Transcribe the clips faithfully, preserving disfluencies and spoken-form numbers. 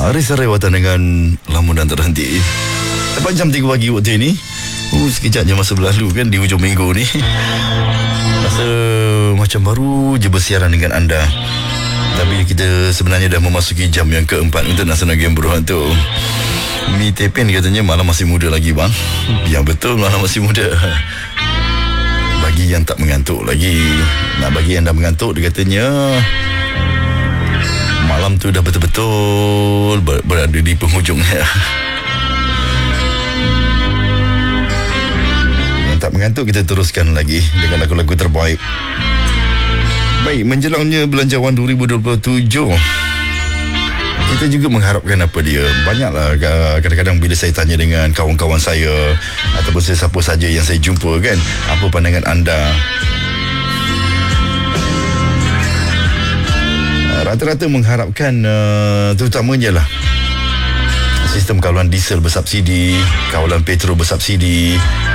Hari Sarawatan dengan lamunan terhenti. Tepat jam tiga pagi waktu ini. Uh, sekejap je masa berlalu kan di hujung minggu ni. Rasa macam baru je bersiaran dengan anda. Tapi kita sebenarnya dah memasuki jam yang keempat untuk Nasional Game Berhantu tu. Mi Tepin katanya malam masih muda lagi bang. Yang betul malam masih muda. Bagi yang tak mengantuk lagi. Nah, bagi yang dah mengantuk dia katanya malam tu dah betul-betul ber- berada di penghujungnya. Yang tak mengantuk kita teruskan lagi dengan lagu-lagu terbaik. Baik, menjelangnya Belanjawan dua ribu dua puluh tujuh, kita juga mengharapkan apa dia. Banyaklah kadang-kadang bila saya tanya dengan kawan-kawan saya ataupun sesiapa saja yang saya jumpa kan, apa pandangan anda? Rata-rata mengharapkan uh, terutamanya lah sistem kawalan diesel bersubsidi, kawalan petrol bersubsidi,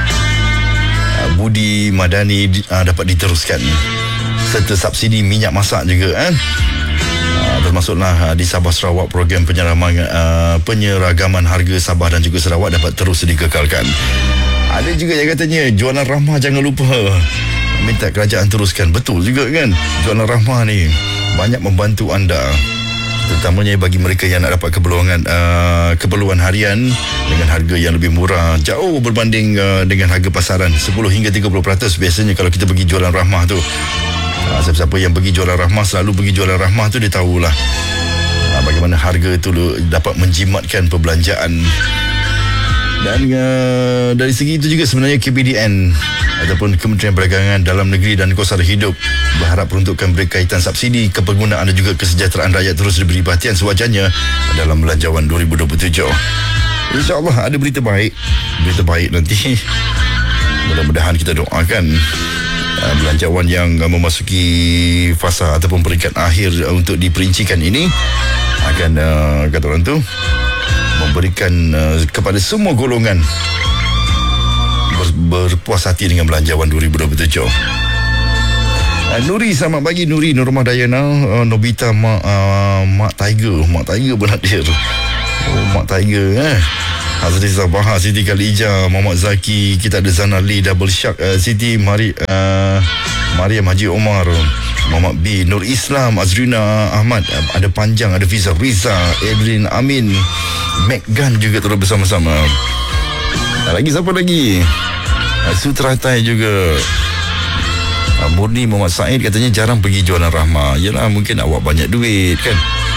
uh, budi madani uh, dapat diteruskan, serta subsidi minyak masak juga kan. Uh, termasuklah uh, di Sabah Sarawak program penyeragaman uh, penyeragaman harga Sabah dan juga Sarawak dapat terus dikekalkan. Ada juga yang katanya jualan rahmah jangan lupa, minta kerajaan teruskan. Betul juga kan, jualan rahmah ni banyak membantu anda, terutamanya bagi mereka yang nak dapat keperluan uh, keperluan harian dengan harga yang lebih murah, jauh berbanding uh, dengan harga pasaran, sepuluh hingga tiga puluh peratus biasanya kalau kita pergi jualan rahmah tu. Uh, siapa-siapa yang pergi jualan rahmah, selalu pergi jualan rahmah tu, dia tahulah uh, bagaimana harga tu dapat menjimatkan perbelanjaan. Dan uh, dari segi itu juga sebenarnya K P D N ataupun Kementerian Perdagangan Dalam Negeri dan Kos Sara Hidup berharap peruntukan berkaitan subsidi kepenggunaan dan juga kesejahteraan rakyat terus diberi perhatian sewajarnya dalam Belanjawan dua ribu dua puluh tujuh. InsyaAllah ada berita baik, berita baik nanti. Mudah-mudahan kita doakan uh, Belanjawan yang uh, memasuki fasa ataupun peringkat akhir uh, untuk diperincikan ini akan uh, kata orang tu memberikan uh, kepada semua golongan ber, berpuas hati dengan Belanjawan dua ribu dua puluh tujuh. Uh, Nuri, selamat pagi Nuri, Nur Rumah Dayana, uh, Nobita, Mak, uh, Mak Tiger, Mak Tiger berhadir. Oh, Mak Tiger eh. Hazri Sabah, Siti Khalijah, Muhammad Zaki, kita ada Zana Lee, Double Shark, uh, Siti Mari, uh, Mariam Haji Omar, Muhammad B, Nur Islam, Azrina Ahmad, uh, ada Panjang, ada Fiza Riza, Edrin Amin, Meggan juga terus bersama-sama. Uh, lagi siapa lagi? Uh, Sutratai juga. Uh, Murni Muhammad Said katanya jarang pergi jualan rahmah. Yalah, mungkin awak banyak duit kan.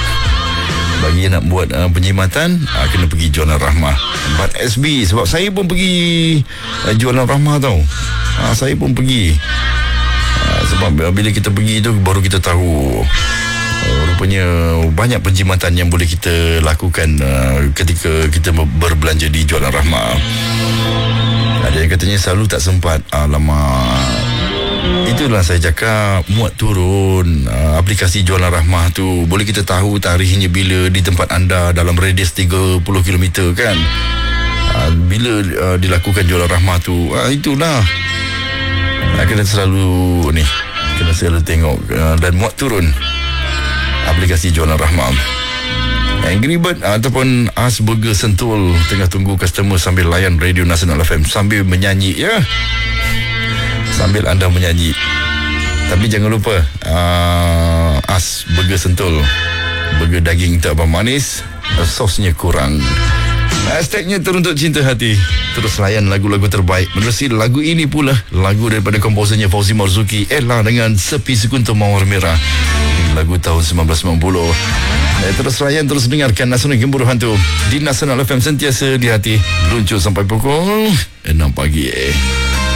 Bagi yang nak buat uh, penjimatan, uh, kena pergi jualan rahmah. But S B, sebab saya pun pergi uh, jualan rahmah tau. Uh, saya pun pergi. Uh, sebab uh, bila kita pergi tu baru kita tahu uh, rupanya banyak penjimatan yang boleh kita lakukan uh, ketika kita berbelanja di jualan rahmah. Ada yang katanya selalu tak sempat. Alamak. Itulah saya cakap, muat turun uh, aplikasi jualan rahmah tu. Boleh kita tahu tarikhnya bila di tempat anda dalam radius tiga puluh kilometer kan. Uh, bila uh, dilakukan jualan rahmah tu, uh, itulah uh, kena selalu ni, kena selalu tengok uh, dan muat turun aplikasi jualan rahmah. Angry Bird uh, ataupun As Burger Sentul tengah tunggu customer sambil layan Radio Nasional F M sambil menyanyi ya. Sambil anda menyanyi. Tapi jangan lupa uh, As Burger Sentul, burger daging tak apa manis, sosnya kurang. Hashtagnya teruntuk cinta hati. Terus layan lagu-lagu terbaik. Menerusi lagu ini pula, lagu daripada komposernya Fauzi Marzuki, Ella dengan Sepi Sekuntum Mawar Merah, lagu tahun sembilan belas sembilan puluh. Eh, terus layan, terus dengarkan Nasional Game Berhantu di Nasional F M, sentiasa di hati. Luncur sampai pukul enam pagi.